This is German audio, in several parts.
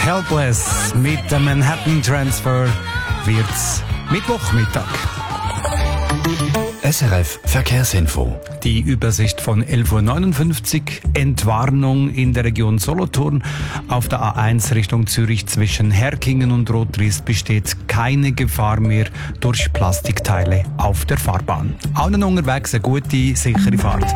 Helpless mit dem Manhattan Transfer wird's Mittwochmittag. SRF Verkehrsinfo. Die Übersicht von 11.59 Uhr. Entwarnung in der Region Solothurn. Auf der A1 Richtung Zürich zwischen Herkingen und Rottriest besteht keine Gefahr mehr durch Plastikteile auf der Fahrbahn. Allen unterwegs eine gute, sichere Fahrt.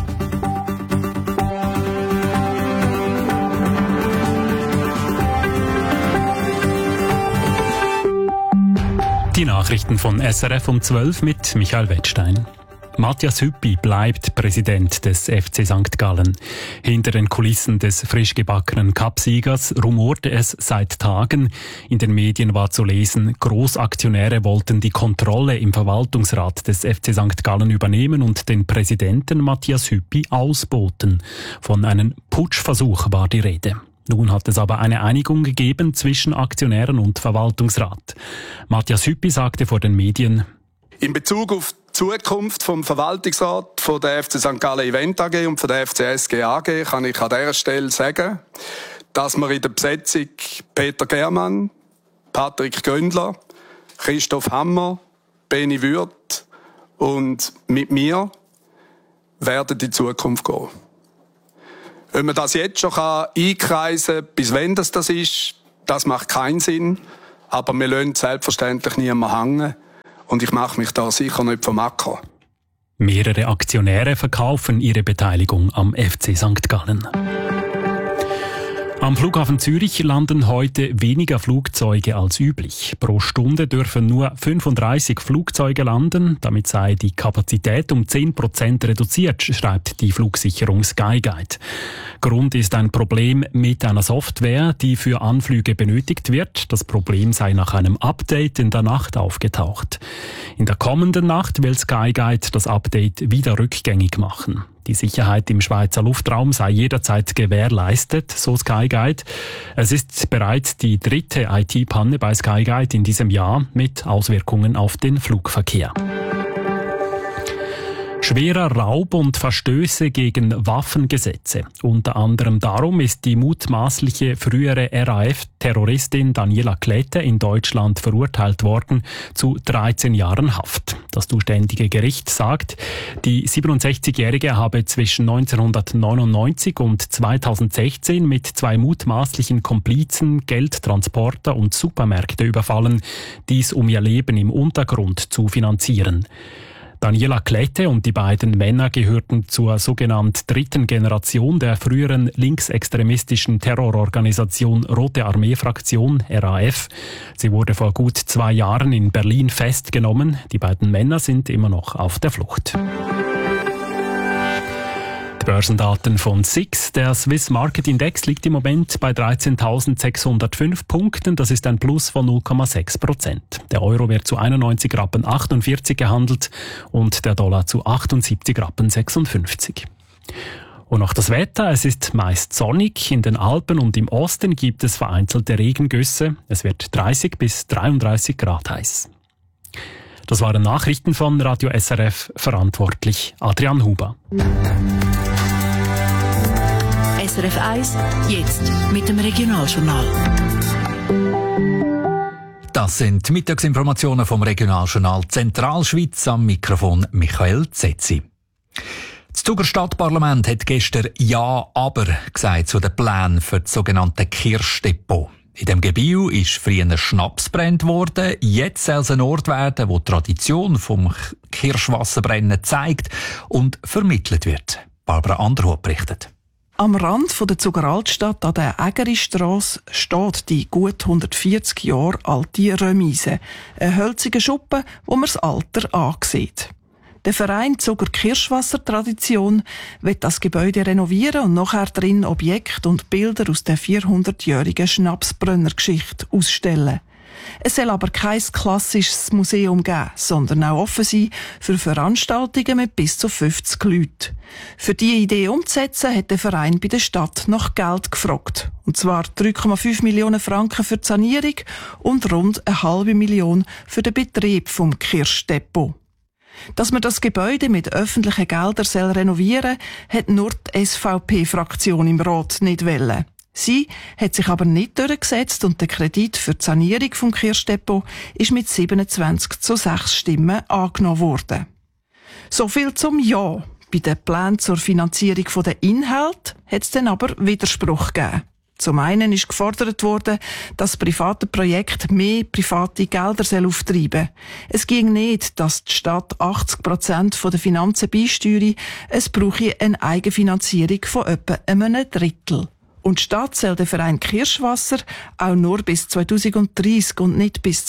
Die Nachrichten von SRF um 12 mit Michael Wettstein. Matthias Hüppi bleibt Präsident des FC St. Gallen. Hinter den Kulissen des frisch gebackenen Cup-Siegers rumorte es seit Tagen. In den Medien war zu lesen, Großaktionäre wollten die Kontrolle im Verwaltungsrat des FC St. Gallen übernehmen und den Präsidenten Matthias Hüppi ausboten. Von einem Putschversuch war die Rede. Nun hat es aber eine Einigung gegeben zwischen Aktionären und Verwaltungsrat. Matthias Hüppi sagte vor den Medien: In Bezug auf die Zukunft vom Verwaltungsrat von der FC St. Gallen Event AG und von der FCSG AG kann ich an dieser Stelle sagen, dass wir in der Besetzung Peter Germann, Patrick Göndler, Christoph Hammer, Beni Würth und mit mir werden in die Zukunft gehen. Wenn man das jetzt schon einkreisen kann, bis wann das ist, das macht keinen Sinn. Aber wir lassen selbstverständlich niemanden hängen. Und ich mache mich da sicher nicht vom Acker. Mehrere Aktionäre verkaufen ihre Beteiligung am FC St. Gallen. Am Flughafen Zürich landen heute weniger Flugzeuge als üblich. Pro Stunde dürfen nur 35 Flugzeuge landen. Damit sei die Kapazität um 10% reduziert, schreibt die Flugsicherung Skyguide. Grund ist ein Problem mit einer Software, die für Anflüge benötigt wird. Das Problem sei nach einem Update in der Nacht aufgetaucht. In der kommenden Nacht will Skyguide das Update wieder rückgängig machen. Die Sicherheit im Schweizer Luftraum sei jederzeit gewährleistet, so Skyguide. Es ist bereits die 3. IT-Panne bei Skyguide in diesem Jahr mit Auswirkungen auf den Flugverkehr. Schwerer Raub und Verstöße gegen Waffengesetze. Unter anderem darum ist die mutmaßliche frühere RAF-Terroristin Daniela Klette in Deutschland verurteilt worden zu 13 Jahren Haft. Das zuständige Gericht sagt, die 67-Jährige habe zwischen 1999 und 2016 mit 2 mutmaßlichen Komplizen Geldtransporter und Supermärkte überfallen, dies um ihr Leben im Untergrund zu finanzieren. Daniela Klette und die beiden Männer gehörten zur sogenannten 3. Generation der früheren linksextremistischen Terrororganisation Rote Armee-Fraktion, RAF. Sie wurde vor gut 2 Jahren in Berlin festgenommen. Die beiden Männer sind immer noch auf der Flucht. Die Börsendaten von SIX. Der Swiss Market Index liegt im Moment bei 13.605 Punkten. Das ist ein Plus von 0,6%. Der Euro wird zu 91,48 Rappen gehandelt und der Dollar zu 78,56 Rappen. Und noch das Wetter. Es ist meist sonnig. In den Alpen und im Osten gibt es vereinzelte Regengüsse. Es wird 30 bis 33 Grad heiß. Das waren Nachrichten von Radio SRF, verantwortlich Adrian Huber. SRF 1, jetzt mit dem Regionaljournal. Das sind die Mittagsinformationen vom Regionaljournal Zentralschweiz, am Mikrofon Michael Zetzi. Das Zuger Stadtparlament hat gestern Ja, aber gesagt zu den Plänen für das sogenannte Kirschdepot. In dem Gebiet ist früher Schnaps gebrannt worden. Jetzt soll es ein Ort werden, wo die Tradition vom Kirschwasserbrennen zeigt und vermittelt wird. Barbara Anderhoff berichtet. Am Rand der Zugeraltstadt an der Ägeristrasse steht die gut 140 Jahre alte Remise. Ein hölziger Schuppen, wo man das Alter ansieht. Der Verein Zuger Kirschwassertradition wird das Gebäude renovieren und nachher drin Objekte und Bilder aus der 400-jährigen Schnapsbrennergeschichte ausstellen. Es soll aber kein klassisches Museum geben, sondern auch offen sein für Veranstaltungen mit bis zu 50 Leuten. Für diese Idee umzusetzen, hat der Verein bei der Stadt nach Geld gefragt. Und zwar 3,5 Millionen Franken für die Sanierung und rund 0,5 Million für den Betrieb vom Kirschdepot. Dass man das Gebäude mit öffentlichen Geldern renovieren soll, hat nur die SVP-Fraktion im Rat nicht wollen. Sie hat sich aber nicht durchgesetzt und der Kredit für die Sanierung vom Kirchdepot ist mit 27:6 Stimmen angenommen worden. So viel zum Ja. Bei den Plänen zur Finanzierung der Inhalte hat es dann aber Widerspruch gegeben. Zum einen ist gefordert worden, dass private Projekte mehr private Gelder auftreiben sollen. Es ging nicht, dass die Stadt 80% der Finanzen beisteuere. Es brauche eine Eigenfinanzierung von etwa einem Drittel. Und die Stadt soll den Verein Kirschwasser auch nur bis 2030 und nicht bis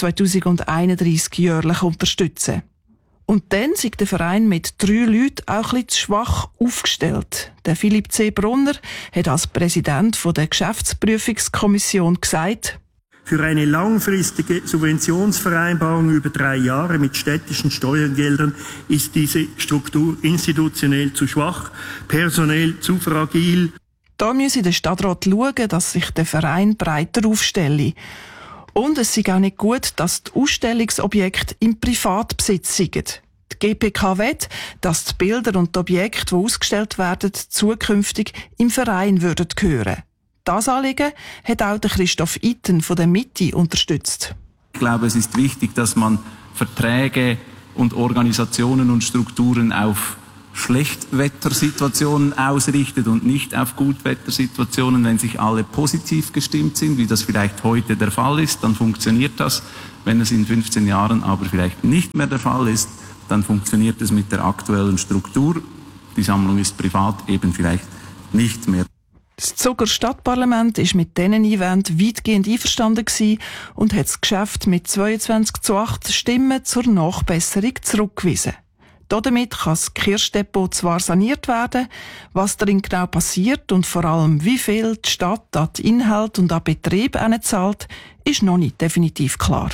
2031 jährlich unterstützen. Und dann ist der Verein mit 3 Leuten auch ein bisschen zu schwach aufgestellt. Der Philipp C. Brunner hat als Präsident der Geschäftsprüfungskommission gesagt: Für eine langfristige Subventionsvereinbarung über 3 Jahre mit städtischen Steuergeldern ist diese Struktur institutionell zu schwach, personell zu fragil. Da müsse der Stadtrat schauen, dass sich der Verein breiter aufstelle. Und es sei auch nicht gut, dass die Ausstellungsobjekte im Privatbesitz seien. Die GPK will, dass die Bilder und die Objekte, die ausgestellt werden, zukünftig im Verein würden gehören. Das Anliegen hat auch Christoph Itten von der Mitte unterstützt. Ich glaube, es ist wichtig, dass man Verträge und Organisationen und Strukturen auf Schlechtwettersituationen ausrichtet und nicht auf Gutwettersituationen. Wenn sich alle positiv gestimmt sind, wie das vielleicht heute der Fall ist, dann funktioniert das. Wenn es in 15 Jahren aber vielleicht nicht mehr der Fall ist, dann funktioniert es mit der aktuellen Struktur. Die Sammlung ist privat, eben vielleicht nicht mehr. Das Zuger Stadtparlament ist mit diesen Einwänden weitgehend einverstanden gewesen und hat das Geschäft mit 22:8 Stimmen zur Nachbesserung zurückgewiesen. Damit kann das Kirchdepot zwar saniert werden, was darin genau passiert und vor allem wie viel die Stadt an die Inhalte und an Betrieb zahlt, ist noch nicht definitiv klar.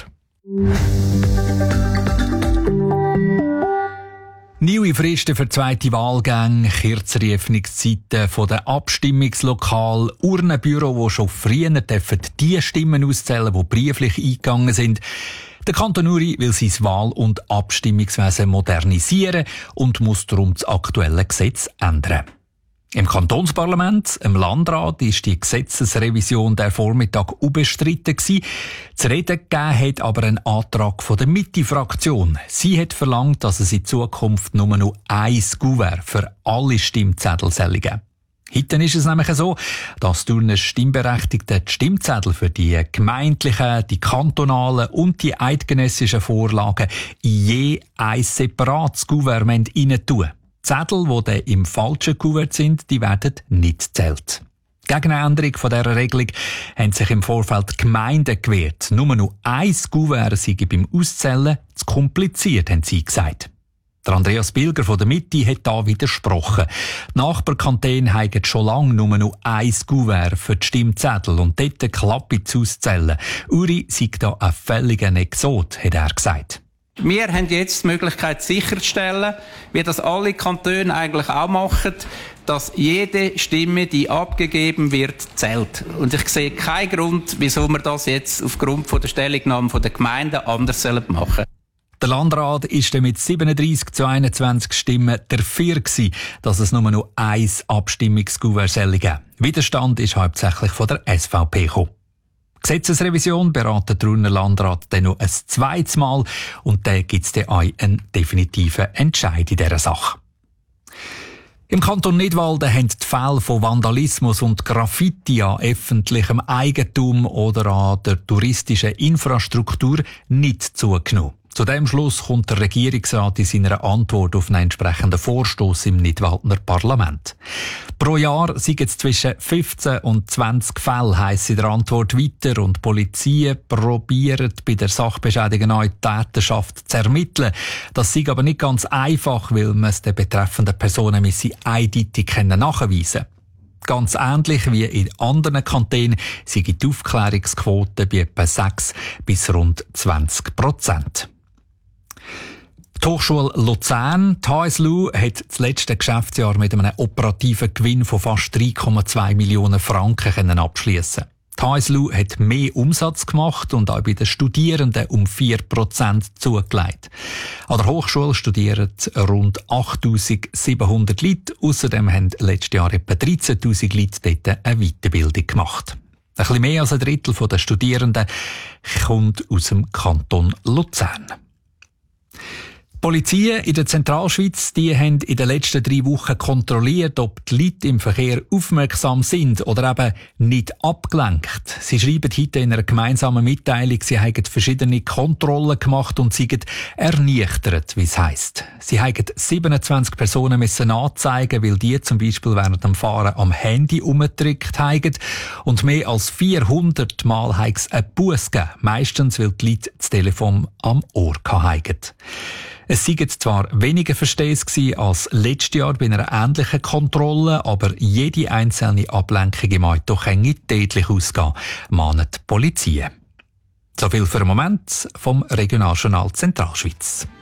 Neue Fristen für zweite Wahlgänge, kürzere Öffnungszeiten von den Abstimmungslokalen, Urnenbüro, die schon früher die Stimmen auszählen, die brieflich eingegangen sind. Der Kanton Uri will sein Wahl- und Abstimmungswesen modernisieren und muss darum das aktuelle Gesetz ändern. Im Kantonsparlament, im Landrat, ist die Gesetzesrevision der Vormittag unbestritten gewesen. Zu reden gegeben hat aber ein Antrag von der Mitte-Fraktion. Sie hat verlangt, dass es in Zukunft nur noch ein Kuvert für alle Stimmzettel geben. Heute ist es nämlich so, dass durch einen Stimmberechtigten die Stimmzettel für die gemeindlichen, die kantonalen und die eidgenössischen Vorlagen in je ein separates Kuvert rein tun. Zettel, die dann im falschen Kuvert sind, die werden nicht gezählt. Gegen eine Änderung von dieser Regelung haben sich im Vorfeld die Gemeinden gewehrt. Nur noch ein Kuvert sei beim Auszählen zu kompliziert, haben sie gesagt. Der Andreas Bilger von der Mitte hat da widersprochen. Die Nachbarkantone haben schon lange nur noch ein Kuvert für die Stimmzettel und dort klappt es auszählen. Uri sei da ein völliger Exot, hat er gesagt. Wir haben jetzt die Möglichkeit sicherzustellen, wie das alle Kantone eigentlich auch machen, dass jede Stimme, die abgegeben wird, zählt. Und ich sehe keinen Grund, wieso wir das jetzt aufgrund von der Stellungnahme der Gemeinden anders machen sollen. Der Landrat ist dann mit 37:21 Stimmen dafür gewesen, dass es nur noch ein Abstimmungskuvert geben. Widerstand ist hauptsächlich von der SVP gekommen. Gesetzesrevision beraten der Urner Landrat dann noch ein zweites Mal und dann gibt es dann auch einen definitiven Entscheid in dieser Sache. Im Kanton Nidwalden haben die Fälle von Vandalismus und Graffiti an öffentlichem Eigentum oder an der touristischen Infrastruktur nicht zugenommen. Zu diesem Schluss kommt der Regierungsrat in seiner Antwort auf einen entsprechenden Vorstoss im Nidwaldner Parlament. Pro Jahr sind es zwischen 15 und 20 Fälle, heisst in der Antwort weiter, und die Polizei probiert bei der Sachbeschädigung die Täterschaft zu ermitteln. Das sei aber nicht ganz einfach, weil man es den betreffenden Personen eindeutig nachweisen kann. Ganz ähnlich wie in anderen Kantonen sind die Aufklärungsquote bei etwa 6 bis rund 20%. Die Hochschule Luzern, die HSLU, hat das letzte Geschäftsjahr mit einem operativen Gewinn von fast 3,2 Millionen Franken abschliessen. Die HSLU hat mehr Umsatz gemacht und auch bei den Studierenden um 4% zugelegt. An der Hochschule studieren rund 8'700 Leute. Außerdem haben letztes Jahr etwa 13'000 Leute dort eine Weiterbildung gemacht. Ein bisschen mehr als ein Drittel der Studierenden kommt aus dem Kanton Luzern. Die Polizei in der Zentralschweiz, die haben in den letzten 3 Wochen kontrolliert, ob die Leute im Verkehr aufmerksam sind oder eben nicht abgelenkt. Sie schreiben heute in einer gemeinsamen Mitteilung, sie haben verschiedene Kontrollen gemacht und seien ernüchtert, wie es heisst. Sie haben 27 Personen müssen anzeigen, weil die zum Beispiel während dem Fahren am Handy umgedrückt haben. Und mehr als 400 Mal haben es einen Buss gegeben, meistens weil die Leute das Telefon am Ohr hatten. Es seien zwar weniger Verstöße als letztes Jahr bei einer ähnlichen Kontrolle, aber jede einzelne Ablenkung im Auto könne tödlich ausgehen, mahnt die Polizei. So viel für den Moment vom Regionaljournal Zentralschweiz.